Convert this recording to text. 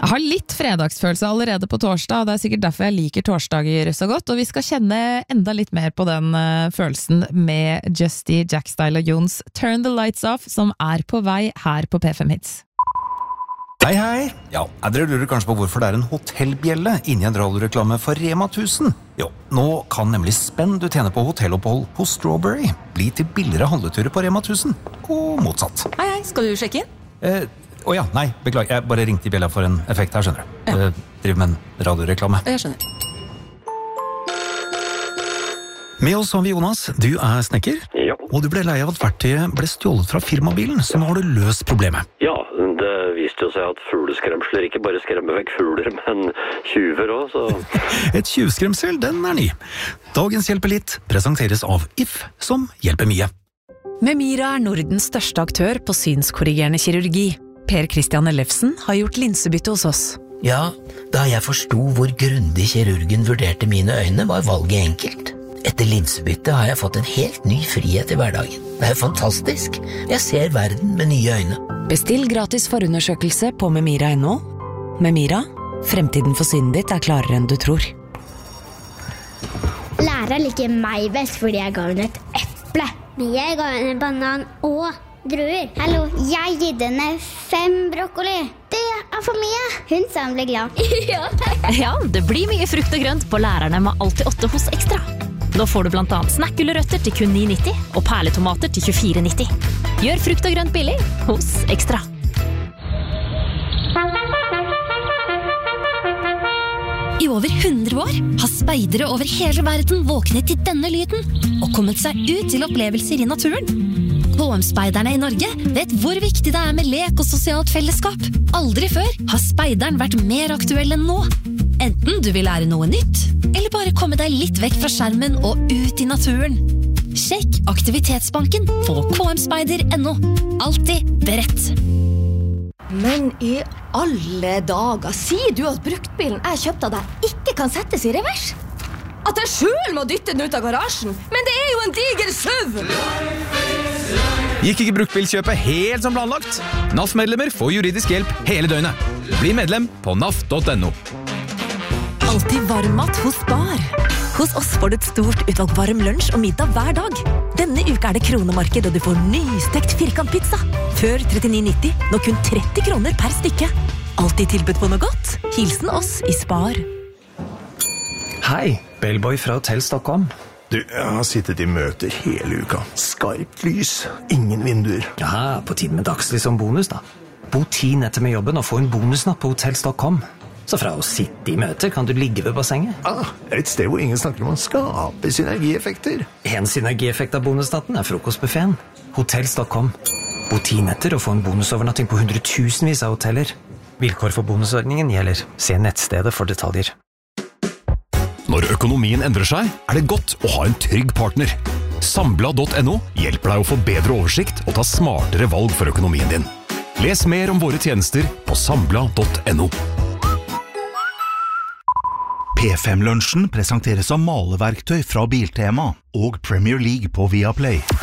Jeg har litt fredagsfølelse allerede på torsdag, og det sikkert derfor jeg liker torsdager så godt, og vi skal kjenne enda litt mer på den følelsen med Justy, Jackstyle og Jons Turn the Lights Off, som på vei her på P5 Hits. Hei. Ja, dere lurer kanskje på hvorfor det en hotellbjelle inni en radioreklame for Rema 1000. Jo, nå kan nemlig spenn du tjener på hotellopphold hos Strawberry bli til billigere handleturer på Rema 1000, og motsatt. Hei, skal du sjekke inn? Nei, beklager, jeg bare ringte i bjella for en effekt her, skjønner du. Jeg driver med en radioreklame. Jeg skjønner. Med oss har vi Jonas, du snekker, og du ble lei av at verktøyet ble stjålet fra firmabilen, så nå har du løst problemet. Ja, det viste jo seg at fugleskremsler ikke bare skremmer vekk fugler, men tjuver også, så... Et tjuvskremsel, den ny. Dagens Hjelper litt presenteres av If, som hjelper mye. Memira Nordens største aktør på synskorrigerende kirurgi. Per Christian Ellefsen har gjort linsebytte hos oss. Ja, da jeg forstod hvor grundig kirurgen vurderte mine øyne, var valget enkelt. Etter linsebytte har jeg fått en helt ny frihet i hverdagen. Det jo fantastisk. Jeg ser verden med nye øyne. Bestill gratis forundersøkelse på memira.no. Memira, fremtiden for synet ditt klarere enn du tror. Læreren liker meg best fordi jeg ga henne et eple. Men jeg ga henne en banan og druer. Hallo, jeg gitt henne 5 brokkoli. Det for mye. Hun sa hun ble glad. Ja, det blir mye frukt og grønt på lærerne med alltid 8 hos Ekstra. Da får du blant annet snakkgulrøtter til kun 9,90 og perletomater til 24,90. Gjør frukt og grønt billig hos Ekstra. I over 100 år har speidere over hele verden våknet til denne lyden og kommet seg ut til opplevelser i naturen. KM-speiderne i Norge vet hvor viktig det med lek og sosialt fellesskap. Aldri før har speideren vært mer aktuell enn nå. Enten du vil lære noe nytt, eller bare komme deg litt vekk fra skjermen og ut i naturen. Sjekk Aktivitetsbanken på kmspeider.no. Alltid beredt. Men i alle dager, sier du at bruktbilen jeg kjøpte av deg ikke kan settes i revers? At jeg selv må dytte den ut av garasjen? Men det jo en diger SUV! Gikk ikke bruktbilkjøpet helt som planlagt? NAF-medlemmer får juridisk hjelp hele døgnet. Bli medlem på naf.no. Alltid varmmat hos Spar. Hos oss får du et stort utvalg varm lunsj og middag hver dag. Denne uka det kronemarked, og du får nystekt firkantpizza. Før 39,90, nå kun 30 kroner per stykke. Alltid tilbudt på noe godt. Hilsen oss i Spar. Hei, Bellboy fra Hotell Stockholm. Du, jeg har sittet i møter hele uka. Skarpt lys, ingen vinduer. Ja, på tiden med dagslys som bonus da. Bo 10 netter med jobben og få en bonusnatt på Hotell Stockholm. Så fra å sitte i møter kan du ligge ved bassenget. Et sted hvor ingen snakker om å skape synergieffekter. En synergieffekt av bonusnatten frokostbuffeten. Hotell Stockholm. Bo 10 netter og få en bonusovernatting på 100,000vis av hoteller. Vilkår for bonusordningen gjelder. Se nettstedet for detaljer. Når økonomien endrer seg, det godt å ha en trygg partner. Sambla.no hjelper deg å få bedre oversikt og ta smartere valg for økonomien din. Les mer om våre tjenester på sambla.no. P5-lunsjen presenteres av maleverktøy fra Biltema og Premier League på Viaplay.